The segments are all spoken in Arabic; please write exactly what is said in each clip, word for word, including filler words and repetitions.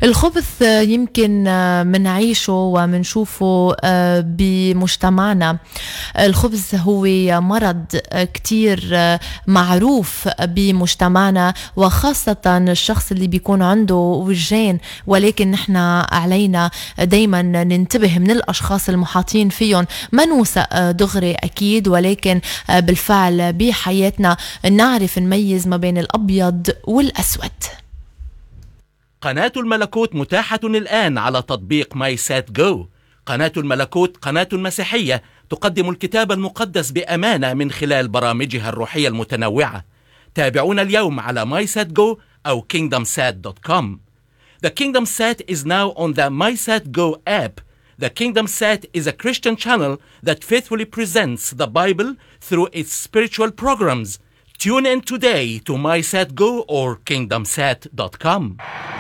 الخبث يمكن منعيشه ومنشوفه بمجتمعنا. الخبث هو مرض كتير معروف بمجتمعنا، وخاصة الشخص اللي بيكون عنده وجهين، ولكن نحن علينا دايما ننتبه من الأشخاص المحاطين فيهم. ما نوثق دغري أكيد، ولكن بالفعل بحياتنا نعرف نميز ما بين الأبيض والأسود. قناة الملكوت متاحة الآن على تطبيق ماي سات جو. قناة الملكوت قناة مسيحية تقدم الكتاب المقدس بأمانة من خلال برامجها الروحية المتنوعة. تابعونا اليوم على ماي سات جو أو كينغدم سات دوت كوم. The Kingdom Sat is now on the MySatGo app. The Kingdom Sat is a Christian channel that faithfully presents the Bible through its spiritual programs. Tune in today to MySatGo or kingdom sat dot com.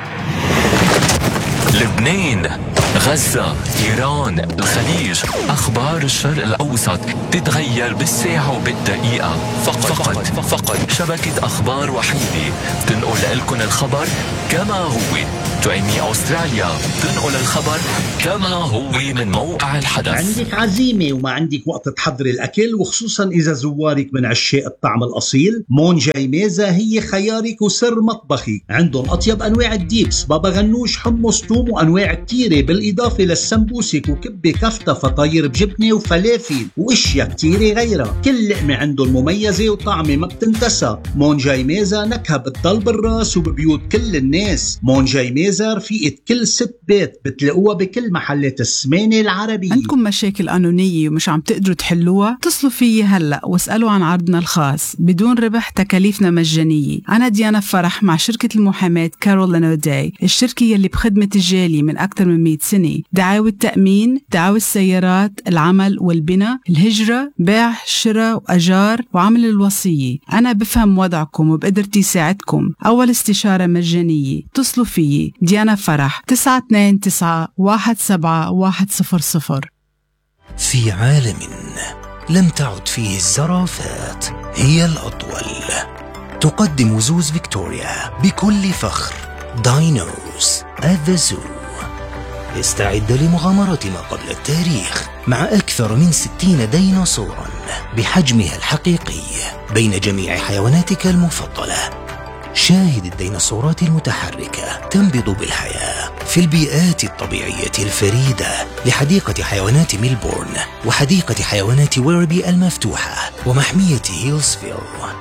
لبنان، غزة، إيران، الخليج، أخبار الشرق الأوسط تتغير بالساعة وبالدقيقة. فقط فقط, فقط شبكة أخبار وحيدة تنقل لكم الخبر كما هو. تعيني أستراليا تنقل الخبر كما هو من موقع الحدث. عندك عزيمة وما عندك وقت تحضري الأكل، وخصوصا إذا زوارك من عشاق الطعم الأصيل، مون جاي ميزة هي خيارك وسر مطبخي. عندهم أطيب أنواع الديبس، بابا غنوش، حمص، توم، وأنواع كتيرة، بالإضافة للسمبوسك وكبة كفتة، فطاير بجبنة وفلافل وإشياء كتيرة غيرها. كل لقمة عندهم مميزة وطعمة ما بتنتسى. مون جاي ميزة نكهة بتضل بالراس وببيوت كل الناس. مون جاي ميزة رفيقة كل ست بيت، بتلاقوها بكل محلات السمانة العربية. عندكم مشاكل قانونية ومش عم تقدروا تحلوها؟ اتصلوا فيي هلأ واسألوا عن عرضنا الخاص بدون ربح، تكاليفنا مجانية. أنا ديانا فرح مع شركة المحاماة كارولين أوداي، الشركة يلي بخدمة الجالي من أكثر من مئة سنة. دعاوى التأمين، دعاوى السيارات، العمل والبناء، الهجرة، بيع، شراء وأجار، وعمل الوصية. أنا بفهم وضعكم وبقدرتي ساعدكم. أول استشارة مجانية. اتصلوا فيي ديانا فرح تسعة اثنين تسعة واحد سبعة واحد صفر صفر. في عالم لم تعد فيه الزرافات هي الأطول، تقدم زوز فيكتوريا بكل فخر داينوز at the zoo. استعد لمغامرة ما قبل التاريخ مع أكثر من ستين ديناصورا بحجمها الحقيقي بين جميع حيواناتك المفضلة. شاهد الديناصورات المتحركة تنبض بالحياة في البيئات الطبيعية الفريدة لحديقة حيوانات ميلبورن وحديقة حيوانات ويربي المفتوحة ومحمية هيلسفيل.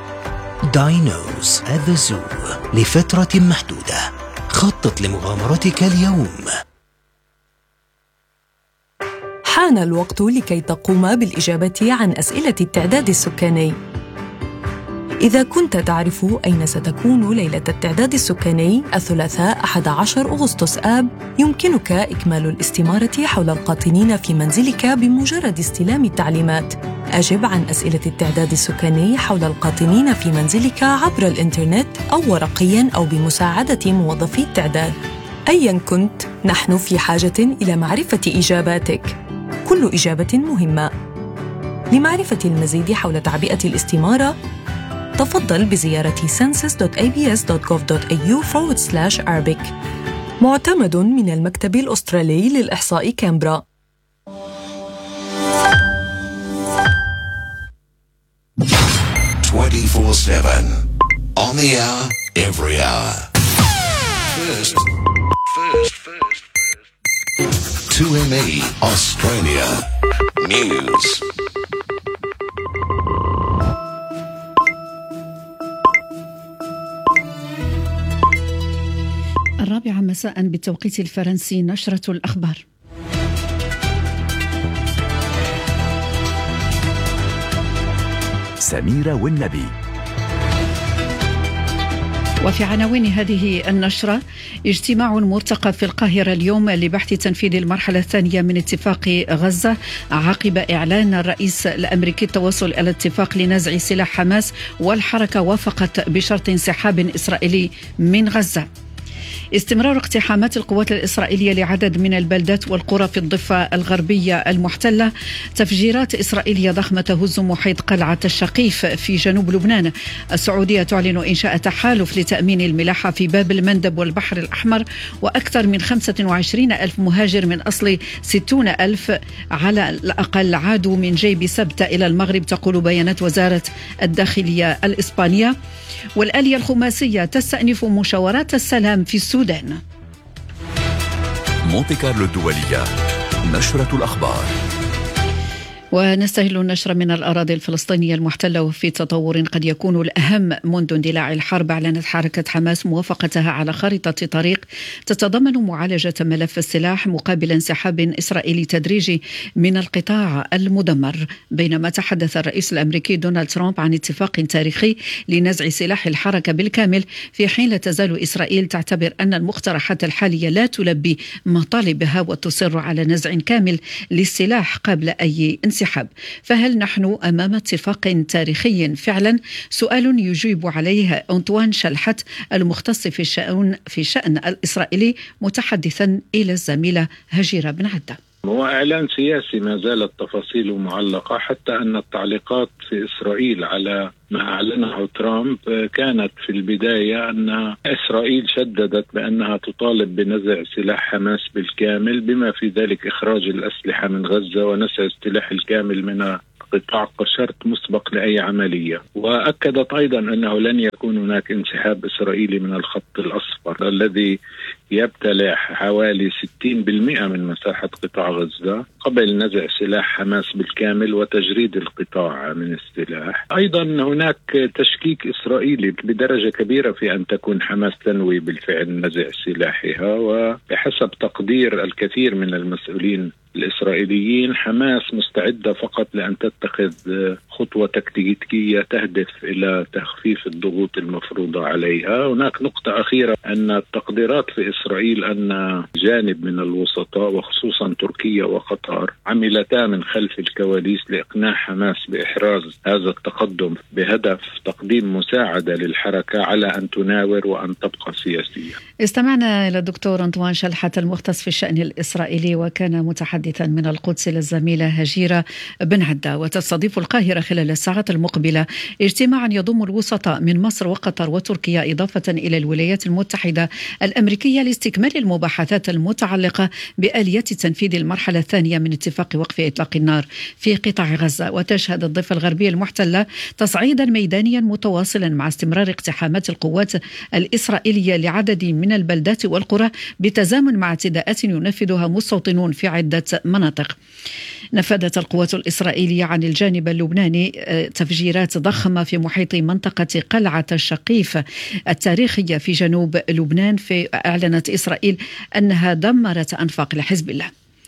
داينوز at the zoo لفترة محدودة. خطط لمغامرتك اليوم. حان الوقت لكي تقوم بالإجابة عن أسئلة التعداد السكاني. إذا كنت تعرف أين ستكون ليلة التعداد السكاني الثلاثاء أحد عشر أغسطس آب، يمكنك إكمال الاستمارة حول القاطنين في منزلك بمجرد استلام التعليمات. أجب عن أسئلة التعداد السكاني حول القاطنين في منزلك عبر الإنترنت أو ورقياً أو بمساعدة موظفي التعداد. أياً كنت، نحن في حاجة إلى معرفة إجاباتك. كل إجابة مهمة. لمعرفة المزيد حول تعبئة الاستمارة، تفضل بزيارة census dot a b s dot gov dot a u forward slash arabic. معتمد من المكتب الأسترالي للإحصاء كامبرا. twenty-four seven on the hour, every hour. First, first, first, first. two M E Australia News. الرابعة مساء بالتوقيت الفرنسي، نشرة الأخبار. سميرة والنبي. وفي عناوين هذه النشرة: اجتماع مرتقب في القاهرة اليوم لبحث تنفيذ المرحلة الثانية من اتفاق غزة عقب إعلان الرئيس الأمريكي التوصل إلى اتفاق لنزع سلاح حماس، والحركة وافقت بشرط انسحاب إسرائيلي من غزة. استمرار اقتحامات القوات الإسرائيلية لعدد من البلدات والقرى في الضفة الغربية المحتلة. تفجيرات إسرائيلية ضخمة تهز محيط قلعة الشقيف في جنوب لبنان. السعودية تعلن إنشاء تحالف لتأمين الملاحة في باب المندب والبحر الأحمر. وأكثر من خمسة وعشرين ألف مهاجر من أصل ستين ألف على الأقل عادوا من جيب سبتة إلى المغرب، تقول بيانات وزارة الداخلية الإسبانية. والآلية الخماسية تستأنف مشاورات السلام في السودان. مونتي كارلو الدولية، نشرة الأخبار. ونستهل النشر من الأراضي الفلسطينية المحتلة وفي تطور قد يكون الأهم منذ اندلاع الحرب. أعلنت حركة حماس موافقتها على خارطة طريق تتضمن معالجة ملف السلاح مقابل انسحاب إسرائيلي تدريجي من القطاع المدمر. بينما تحدث الرئيس الأمريكي دونالد ترامب عن اتفاق تاريخي لنزع سلاح الحركة بالكامل، في حين لا تزال إسرائيل تعتبر أن المقترحات الحالية لا تلبي مطالبها وتصر على نزع كامل للسلاح قبل أي انسحاب. فهل نحن أمام اتفاق تاريخي فعلا؟ سؤال يجيب عليه أنطوان شلحت المختص في الشأن في الشأن الإسرائيلي، متحدثا إلى الزميلة هجيرة بن عدة. هو إعلان سياسي ما زالت تفاصيله معلقة، حتى أن التعليقات في إسرائيل على ما أعلنه ترامب كانت في البداية أن إسرائيل شددت بأنها تطالب بنزع سلاح حماس بالكامل، بما في ذلك إخراج الأسلحة من غزة ونزع السلاح الكامل من قطاع كشرط مسبق لأي عملية. وأكدت أيضا أنه لن يكون هناك انسحاب إسرائيلي من الخط الأصفر الذي يبتلع حوالي ستين بالمئة من مساحة قطاع غزة قبل نزع سلاح حماس بالكامل وتجريد القطاع من السلاح. أيضا هناك تشكيك إسرائيلي بدرجة كبيرة في أن تكون حماس تنوي بالفعل نزع سلاحها، وبحسب تقدير الكثير من المسؤولين الإسرائيليين حماس مستعدة فقط لأن تتخذ خطوة تكتيكية تهدف إلى تخفيف الضغوط المفروضة عليها. هناك نقطة أخيرة، أن التقديرات في إسرائيل أن جانب من الوسطاء وخصوصا تركيا وقطر عملتا من خلف الكواليس لإقناع حماس بإحراز هذا التقدم بهدف تقديم مساعدة للحركة على أن تناور وأن تبقى سياسية. استمعنا إلى الدكتور أنطوان شلحت المختص في الشأن الإسرائيلي، وكان متحدثا من القدس للزميلة هجيرة بن عدة. وتستضيف القاهرة خلال الساعات المقبلة اجتماعا يضم الوسطاء من مصر وقطر وتركيا، إضافة إلى الولايات المتحدة الأمريكية، لاستكمال المباحثات المتعلقة بآلية تنفيذ المرحلة الثانية من اتفاق وقف إطلاق النار في قطاع غزة. وتشهد الضفة الغربية المحتلة تصعيدا ميدانيا متواصلا مع استمرار اقتحامات القوات الإسرائيلية لعدد من البلدات والقرى، بتزامن مع اعتداءات ينفذها مستوطنون في عدة مناطق. نفذت القوات الإسرائيلية عن الجانب اللبناني تفجيرات ضخمة في محيط منطقة قلعة الشقيف التاريخية في جنوب لبنان. في أعلنت إسرائيل أنها دمرت أنفاق لحزب الله.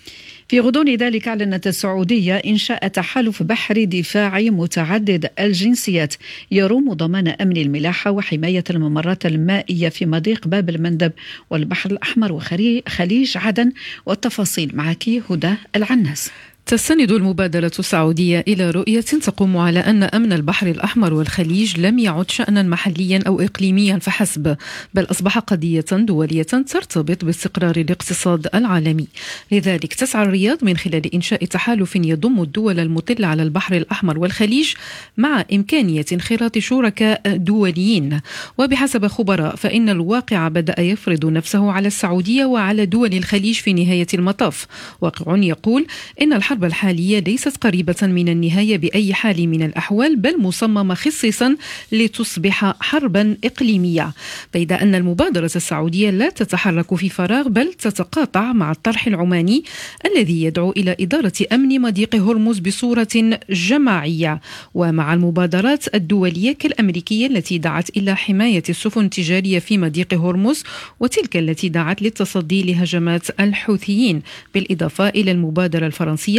في غضون ذلك أعلنت السعودية إنشاء تحالف بحري دفاعي متعدد الجنسيات يروم ضمان أمن الملاحة وحماية الممرات المائية في مضيق باب المندب والبحر الأحمر وخليج عدن. والتفاصيل معك هدى العناس. تستند المبادرة السعودية إلى رؤية تقوم على أن أمن البحر الأحمر والخليج لم يعد شأنا محليا أو إقليميا فحسب، بل أصبح قضية دولية ترتبط باستقرار الاقتصاد العالمي. لذلك تسعى الرياض من خلال إنشاء تحالف يضم الدول المطلة على البحر الأحمر والخليج مع إمكانية انخراط شركاء دوليين. وبحسب خبراء فإن الواقع بدأ يفرض نفسه على السعودية وعلى دول الخليج في نهاية المطاف. واقع يقول إن الحرب الحرب الحالية ليست قريبة من النهاية بأي حال من الأحوال، بل مصممة خصيصا لتصبح حربا إقليمية. بيد أن المبادرة السعودية لا تتحرك في فراغ، بل تتقاطع مع الطرح العماني الذي يدعو إلى إدارة أمن مضيق هرمز بصورة جماعية، ومع المبادرات الدولية كالأمريكية التي دعت إلى حماية السفن التجارية في مضيق هرمز، وتلك التي دعت للتصدي لهجمات الحوثيين، بالإضافة إلى المبادرة الفرنسية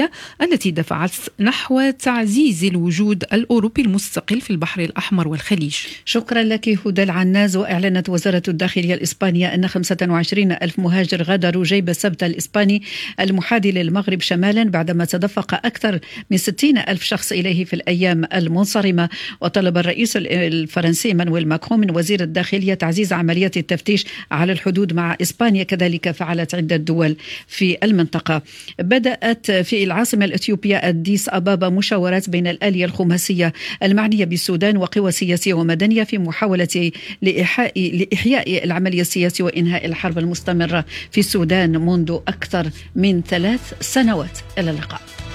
الدولية التي دفعت نحو تعزيز الوجود الأوروبي المستقل في البحر الأحمر والخليج. شكرا لك هدى العناز. وأعلنت وزارة الداخلية الإسبانية أن خمسة وعشرين ألف مهاجر غادروا جيب السبت الإسباني المحاذي للمغرب شمالا بعدما تدفق أكثر من ستين ألف شخص إليه في الأيام المنصرمة. وطلب الرئيس الفرنسي مانويل ماكرون من وزير الداخلية تعزيز عمليات التفتيش على الحدود مع إسبانيا، كذلك فعلت عدة دول في المنطقة. بدأت في العاصمة الإثيوبية أديس أبابا مشاورات بين الآلية الخماسية المعنية بالسودان وقوى سياسية ومدنية في محاولة لإحياء لإحياء العملية السياسية وإنهاء الحرب المستمرة في السودان منذ أكثر من ثلاث سنوات. إلى اللقاء.